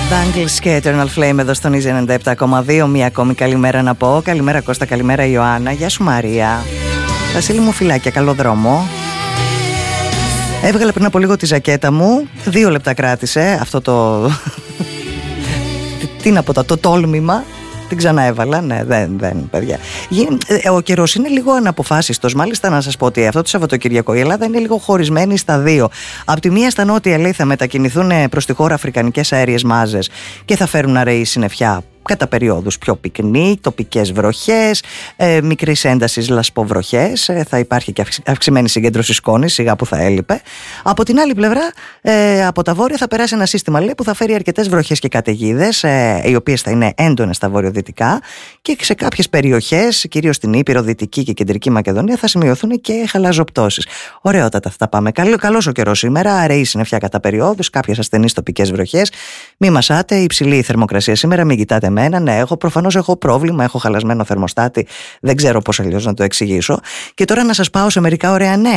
Bangles και Eternal Flame εδώ στον Easy 97,2. Μία ακόμη καλημέρα να πω. Καλημέρα Κώστα, καλημέρα Ιωάννα. Γεια σου Μαρία. Βασίλη μου φιλάκια, καλό δρόμο. Έβγαλα πριν από λίγο τη ζακέτα μου. 2 λεπτά κράτησε αυτό το... Τι να πω, το τόλμημα. Την ξαναέβαλα, ναι, δεν, παιδιά. Ο καιρός είναι λίγο αναποφάσιστος. Μάλιστα, να σας πω ότι αυτό το Σαββατοκυριακό η Ελλάδα είναι λίγο χωρισμένη στα δύο. Απ' τη μία, στα νότια, λέει, θα μετακινηθούν προς τη χώρα αφρικανικές αέριες μάζες και θα φέρουν αραιή συννεφιά. Κατά περιόδους πιο πυκνή, τοπικές βροχές, μικρής έντασης λασποβροχές, θα υπάρχει και αυξημένη συγκέντρωση σκόνης, σιγά που θα έλειπε. Από την άλλη πλευρά, από τα βόρεια θα περάσει ένα σύστημα, λέει, που θα φέρει αρκετές βροχές και καταιγίδες, οι οποίες θα είναι έντονες στα βορειοδυτικά και σε κάποιες περιοχές, κυρίως στην Ήπειρο, Δυτική και Κεντρική Μακεδονία, θα σημειωθούν και χαλαζοπτώσεις. Ωραιότατα θα τα πάμε. Καλός ο καιρός σήμερα, αραιή συννεφιά κατά περιόδους, κάποιες ασθενείς τοπικές βροχές. Μη μασάτε, υψηλή η θερμοκρασία σήμερα, μην κοιτάτε. Ναι, εγώ προφανώς έχω πρόβλημα, έχω χαλασμένο θερμοστάτη, δεν ξέρω πώς αλλιώς να το εξηγήσω. Και τώρα να σας πάω σε μερικά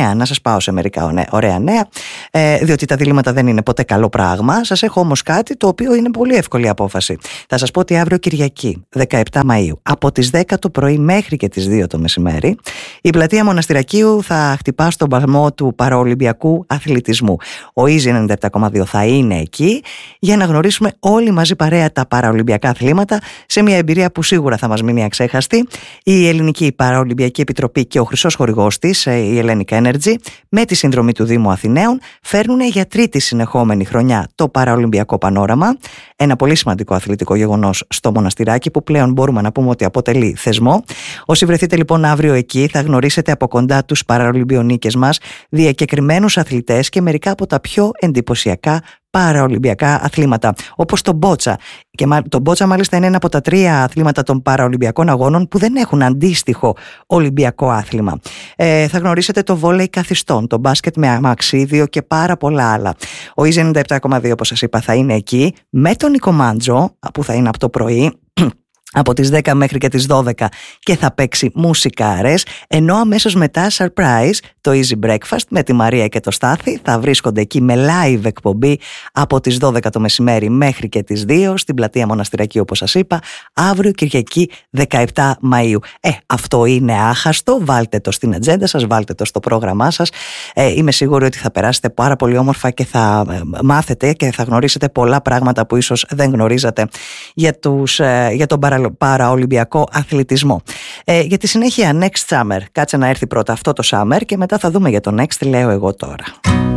ωραία νέα. Διότι τα διλήμματα δεν είναι ποτέ καλό πράγμα. Σας έχω όμως κάτι το οποίο είναι πολύ εύκολη απόφαση. Θα σας πω ότι αύριο Κυριακή, 17 Μαΐου, από τις 10 το πρωί μέχρι και τις 2 το μεσημέρι, η πλατεία Μοναστηρακίου θα χτυπά στον παλμό του παραολυμπιακού αθλητισμού. Ο Easy 97,2 θα είναι εκεί για να γνωρίσουμε όλοι μαζί παρέα τα παραολυμπιακά αθλήματα, σε μια εμπειρία που σίγουρα θα μας μείνει αξέχαστη. Η Ελληνική Παραολυμπιακή Επιτροπή και ο χρυσός χορηγός της, η Hellenic Energy, με τη συνδρομή του Δήμου Αθηναίων, φέρνουν για 3η συνεχόμενη χρονιά το Παραολυμπιακό Πανόραμα. Ένα πολύ σημαντικό αθλητικό γεγονός στο Μοναστηράκι, που πλέον μπορούμε να πούμε ότι αποτελεί θεσμό. Όσοι βρεθείτε λοιπόν αύριο εκεί, θα γνωρίσετε από κοντά τους παραολυμπιονίκες μας, διακεκριμένους αθλητές και μερικά από τα πιο εντυπωσιακά παραολυμπιακά αθλήματα, όπως το μπότσα. Και το μπότσα μάλιστα είναι ένα από τα 3 αθλήματα των παραολυμπιακών αγώνων που δεν έχουν αντίστοιχο ολυμπιακό άθλημα. Θα γνωρίσετε το βόλεϊ καθιστών, το μπάσκετ με αμαξίδιο και πάρα πολλά άλλα. Ο Easy 97,2, όπως σας είπα, θα είναι εκεί με τον Νίκο Μάντζο, που θα είναι από το πρωί από τις 10 μέχρι και τις 12 και θα παίξει μουσικάρες, ενώ αμέσως μετά surprise το Easy Breakfast με τη Μαρία και το Στάθη θα βρίσκονται εκεί με live εκπομπή από τις 12 το μεσημέρι μέχρι και τις 2 στην πλατεία Μοναστηρακίου, όπως σας είπα, αύριο Κυριακή 17 Μαΐου. Αυτό είναι άχαστο, βάλτε το στην ατζέντα σας, βάλτε το στο πρόγραμμά σας. Είμαι σίγουρη ότι θα περάσετε πάρα πολύ όμορφα και θα μάθετε και θα γνωρίσετε πολλά πράγματα που ίσως δεν γνωρίζατε για τον παραολυμπιακό αθλητισμό. Για τη συνέχεια next summer, κάτσε να έρθει πρώτα αυτό το summer και μετά θα δούμε για το next, λέω εγώ τώρα.